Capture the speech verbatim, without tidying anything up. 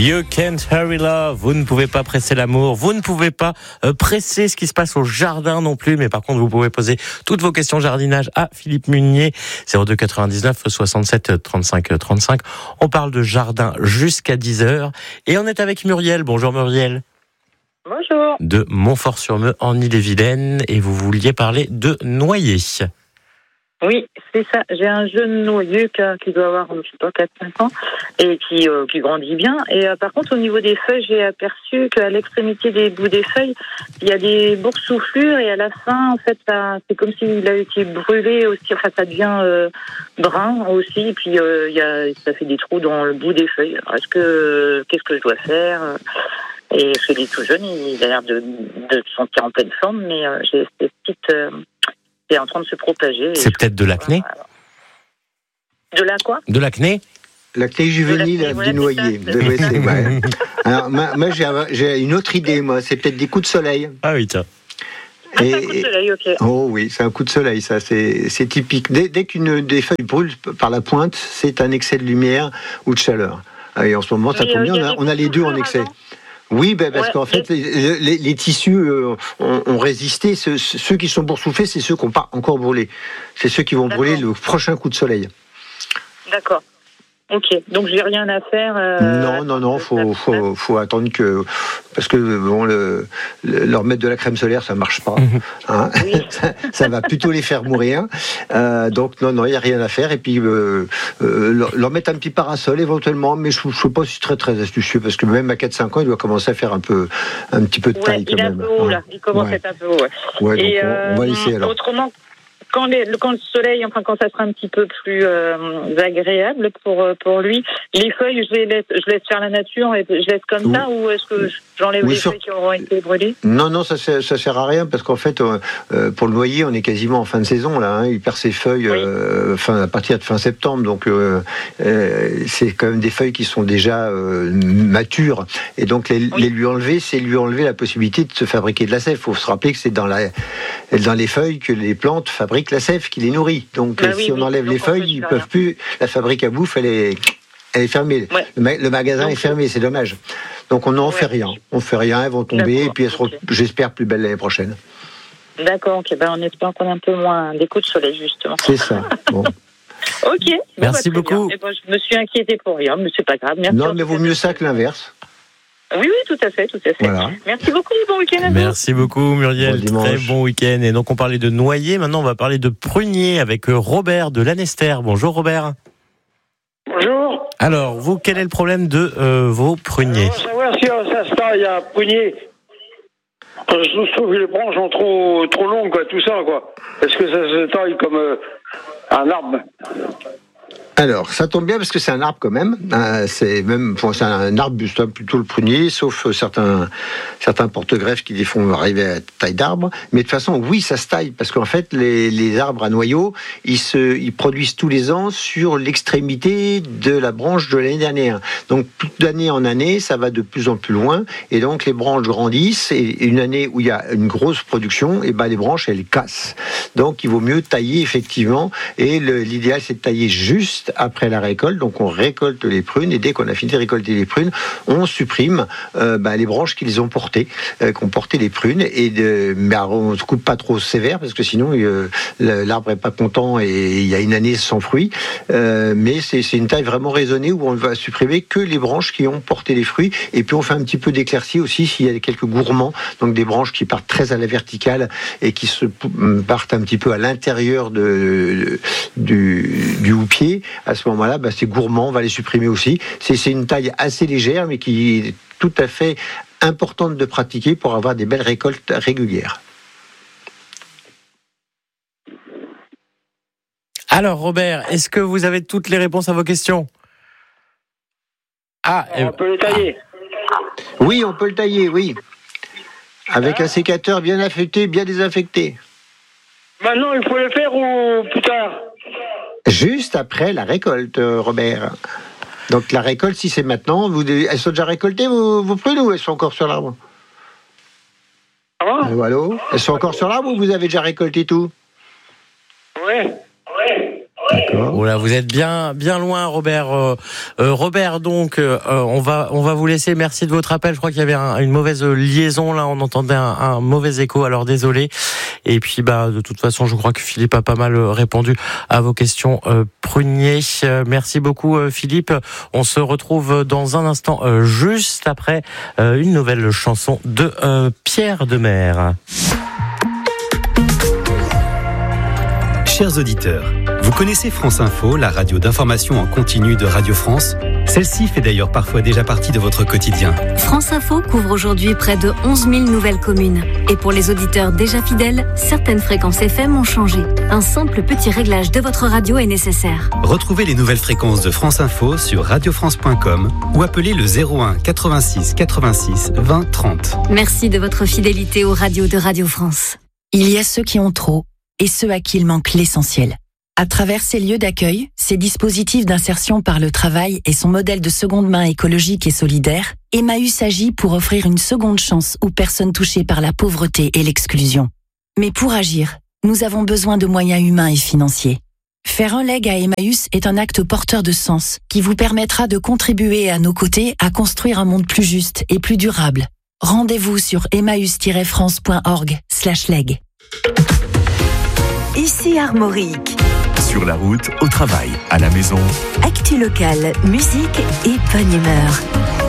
You can't hurry love. Vous ne pouvez pas presser l'amour. Vous ne pouvez pas euh, presser ce qui se passe au jardin non plus. Mais par contre, vous pouvez poser toutes vos questions jardinage à Philippe Munier. zéro deux quatre-vingt-dix-neuf soixante-sept trente-cinq trente-cinq. On parle de jardin jusqu'à dix heures. Et on est avec Muriel. Bonjour Muriel. Bonjour. De Montfort-sur-Meux en Ille-et-Vilaine. Et vous vouliez parler de noyer. Oui, c'est ça. J'ai un jeune noyer qui doit avoir, je sais pas, quatre cinq ans et qui, euh, qui grandit bien. Et euh, par contre, au niveau des feuilles, j'ai aperçu qu'à l'extrémité des bouts des feuilles, il y a des boursouflures et à la fin, en fait, ça, c'est comme s'il a été brûlé aussi. Enfin, ça devient euh, brun aussi. Et puis, euh, il y a, ça fait des trous dans le bout des feuilles. Alors, est-ce que, qu'est-ce que je dois faire ? Et parce qu'il est tout jeune, il a l'air de, de se sentir en pleine forme, mais euh, j'ai ces petites... Euh, est en train de se propager. C'est peut-être de l'acné ? De la quoi ? De l'acné ? L'acné juvénile du noyer. Ouais, c'est, ouais. Alors, moi, moi j'ai, j'ai une autre idée, moi. C'est peut-être des coups de soleil. Ah oui, tiens. Ah, c'est un coup de soleil, ok. Oh oui, c'est un coup de soleil, ça, c'est, c'est typique. Dès, dès qu'une des feuilles brûle par la pointe, c'est un excès de lumière ou de chaleur. Et en ce moment, ça tombe bien, on a, on a les deux en excès. Avant. Oui, ben parce ouais, qu'en fait, les, les, les tissus euh, ont, ont résisté. Ceux, ceux qui sont boursouflés, c'est ceux qui n'ont pas encore brûlé. C'est ceux qui vont D'accord. brûler le prochain coup de soleil. D'accord. Ok, donc j'ai rien à faire. Euh, non, non, non, faut, faut, faut attendre que, parce que bon, le, le, leur mettre de la crème solaire, ça marche pas. Hein oui. ça, ça va plutôt les faire mourir. Euh, donc non, non, il y a rien à faire. Et puis euh, euh, leur, leur mettre un petit parasol éventuellement, mais je ne sais pas si c'est très très astucieux, parce que même à quatre cinq ans, il doit commencer à faire un peu, un petit peu de taille ouais, quand il même. Il est un peu haut là. Il commence ouais. à être un peu haut. Ouais. Ouais, donc Et on, euh, on va laisser alors. Autrement. Quand, les, quand le soleil, enfin quand ça sera un petit peu plus euh, agréable pour pour lui, les feuilles, je les laisse, je laisse faire la nature et je laisse comme oui. ça, ou est-ce que j'enlève oui, les sur... feuilles qui auront été brûlées ? Non, non, ça ça sert à rien parce qu'en fait, euh, pour le noyer, on est quasiment en fin de saison là. Hein, il perd ses feuilles oui. euh, fin, à partir de fin septembre, donc euh, euh, c'est quand même des feuilles qui sont déjà euh, matures et donc les, oui. les lui enlever, c'est lui enlever la possibilité de se fabriquer de la sève. Il faut se rappeler que c'est dans la dans les feuilles que les plantes fabriquent la sève qui les nourrit. Donc, bah euh, oui, si on oui. enlève Donc les feuilles, ils ne peuvent plus. La fabrique à bouffe, elle est, elle est fermée. Ouais. Le, ma- le magasin Donc, est fermé, c'est dommage. Donc, on n'en ouais. fait rien. On ne fait rien, elles vont tomber, D'accord. et puis elles seront, okay. j'espère, plus belles l'année prochaine. D'accord, ok. Ben, on espère qu'on a un peu moins des coups de soleil, justement. C'est ça. Bon. Ok. Merci bon, bah, beaucoup. Et ben, je me suis inquiétée pour rien, mais c'est pas grave. Merci non, mais vaut mieux ça que l'inverse. Oui, oui, tout à fait, tout à fait. Voilà. Merci beaucoup, bon week-end à vous. Merci beaucoup, Muriel. Bon Très bon week-end. Et donc, on parlait de noyer. Maintenant, on va parler de prunier avec Robert de Lanester. Bonjour, Robert. Bonjour. Alors, vous, quel est le problème de euh, vos pruniers ? Je veux savoir si ça se taille à prunier. Je trouve que les branches sont trop, trop longues, quoi, tout ça, quoi. Est-ce que ça se taille comme euh, un arbre ? Alors, ça tombe bien parce que c'est un arbre quand même. Euh, c'est même, bon, c'est un arbre plutôt le prunier, sauf certains certains porte-greffes qui les font arriver à taille d'arbre. Mais de toute façon, oui, ça se taille parce qu'en fait, les, les arbres à noyaux, ils se, ils produisent tous les ans sur l'extrémité de la branche de l'année dernière. Donc, d'année en année, ça va de plus en plus loin, et donc les branches grandissent. Et une année où il y a une grosse production, et ben les branches elles cassent. Donc, il vaut mieux tailler effectivement. Et le, l'idéal, c'est de tailler juste après la récolte. Donc on récolte les prunes et dès qu'on a fini de récolter les prunes, on supprime euh, bah, les branches qui les ont portées, euh, qui ont porté les prunes, et de, bah, on ne se coupe pas trop sévère parce que sinon euh, l'arbre est pas content et il y a une année sans fruits. Euh, mais c'est, c'est une taille vraiment raisonnée où on va supprimer que les branches qui ont porté les fruits, et puis on fait un petit peu d'éclaircie aussi s'il y a quelques gourmands, donc des branches qui partent très à la verticale et qui se partent un petit peu à l'intérieur de, du, du houppier. À ce moment-là, bah, c'est gourmand, on va les supprimer aussi. C'est, c'est une taille assez légère, mais qui est tout à fait importante de pratiquer pour avoir des belles récoltes régulières. Alors, Robert, est-ce que vous avez toutes les réponses à vos questions ? Ah, on eh... peut le tailler. Oui, on peut le tailler, oui. Avec ah. un sécateur bien affecté, bien désinfecté. Maintenant, il faut le faire ou plus tard ? Juste après la récolte, Robert. Donc la récolte, si c'est maintenant, vous, elles sont déjà récoltées, vos, vos prunes, ou elles sont encore sur l'arbre ? Ah. Allô, allô ? Elles sont encore sur l'arbre ou vous avez déjà récolté tout ? Oui. Oui. D'accord. Oh là, vous êtes bien, bien loin, Robert. Euh, euh, Robert, donc, euh, on va, on va vous laisser. Merci de votre appel. Je crois qu'il y avait un, une mauvaise liaison là. On entendait un, un mauvais écho. Alors désolé. Et puis, bah, de toute façon, je crois que Philippe a pas mal répondu à vos questions euh, pruniers. Euh, merci beaucoup, euh, Philippe. On se retrouve dans un instant, euh, juste après euh, une nouvelle chanson de euh, Pierre Demers. Chers auditeurs, vous connaissez France Info, la radio d'information en continu de Radio France ? Celle-ci fait d'ailleurs parfois déjà partie de votre quotidien. France Info couvre aujourd'hui près de onze mille nouvelles communes. Et pour les auditeurs déjà fidèles, certaines fréquences F M ont changé. Un simple petit réglage de votre radio est nécessaire. Retrouvez les nouvelles fréquences de France Info sur radio france point com ou appelez le zéro un quatre-vingt-six quatre-vingt-six vingt trente. Merci de votre fidélité aux radios de Radio France. Il y a ceux qui ont trop et ceux à qui il manque l'essentiel. À travers ces lieux d'accueil, ces dispositifs d'insertion par le travail et son modèle de seconde main écologique et solidaire, Emmaüs agit pour offrir une seconde chance aux personnes touchées par la pauvreté et l'exclusion. Mais pour agir, nous avons besoin de moyens humains et financiers. Faire un leg à Emmaüs est un acte porteur de sens qui vous permettra de contribuer à nos côtés à construire un monde plus juste et plus durable. Rendez-vous sur emmaüs tiret france point org slash leg. Ici Armorique. Sur la route, au travail, à la maison. Actu locale, musique et bonne humeur.